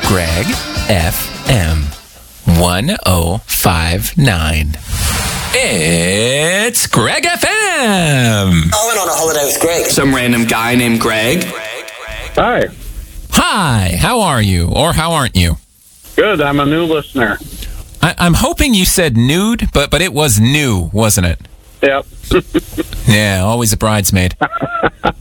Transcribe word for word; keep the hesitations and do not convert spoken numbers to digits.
Greg F M one oh five nine. It's Greg F M. I went on a holiday with Greg. Some random guy named Greg. Hi. Hi, how are you? Or how aren't you? Good. I'm a new listener. I- I'm hoping you said nude, but but it was new, wasn't it? Yep. Yeah, always a bridesmaid.